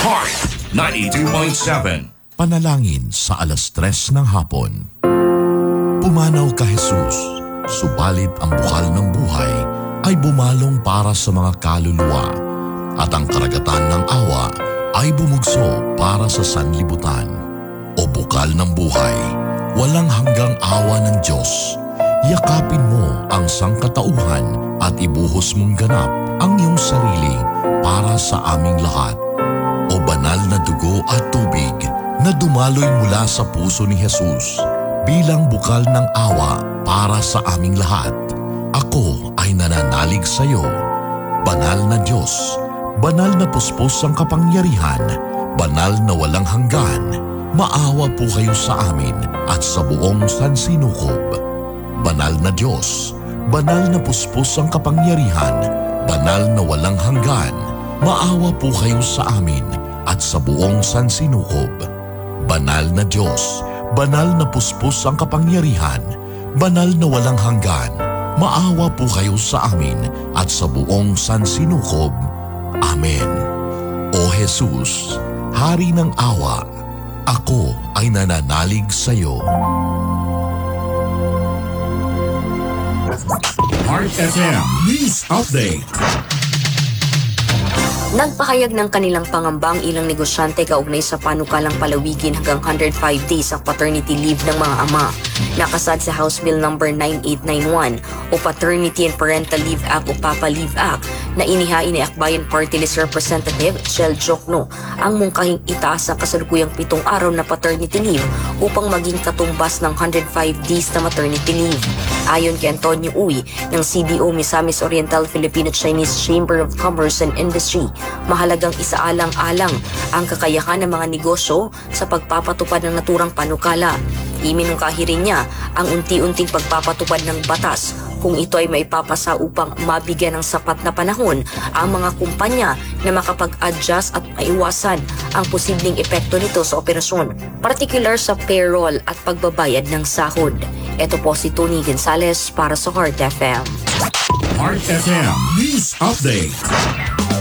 Heart 92.7. Panalangin sa alas 3 ng hapon. Pumanaw ka Jesus, subalit ang bukal ng buhay ay bumalong para sa mga kaluluwa at ang karagatan ng awa ay bumugso para sa sanlibutan. O bukal ng buhay, walang hanggang awa ng Diyos, yakapin mo ang sangkatauhan at ibuhos mong ganap ang iyong sarili para sa aming lahat. O banal na dugo at tubig na dumaloy mula sa puso ni Jesus bilang bukal ng awa para sa aming lahat. Ako ay nananalig sa iyo. Banal na Diyos, banal na puspos ang kapangyarihan, banal na walang hanggan, maawa po kayo sa amin at sa buong sansinukob. Banal na Diyos, banal na puspos ang kapangyarihan, banal na walang hanggan, maawa po kayo sa amin at sa buong sansinukob. Banal na Diyos, banal na puspos ang kapangyarihan, banal na walang hanggan, maawa po kayo sa amin at sa buong sansinukob. Amen. O Jesus, Hari ng awa, ako ay nananalig sa iyo. Heart FM News Update. Nagpahayag ng kanilang pangambang ilang negosyante kaugnay sa panukalang palawigin hanggang 105 days ang paternity leave ng mga ama. Nakasad sa House Bill No. 9891 o Paternity and Parental Leave Act o PAPA Leave Act na inihain ni Akbayan Party List Representative Chel Jokno ang mungkahing itaas ang kasalukuyang 7 araw na paternity leave upang maging katumbas ng 105 days na maternity leave. Ayon kay Antonio Uy ng CDO Misamis Oriental Filipino-Chinese Chamber of Commerce and Industry, mahalagang isaalang-alang ang kakayahan ng mga negosyo sa pagpapatupad ng naturang panukala. Iminungkahi rin niya ang unti-unting pagpapatupad ng batas kung ito ay maipapasa upang mabigyan ng sapat na panahon ang mga kumpanya na makapag-adjust at maiwasan ang posibleng epekto nito sa operasyon, particular sa payroll at pagbabayad ng sahod. Ito po si Tony Gonzales para sa Heart FM. Heart FM News Update.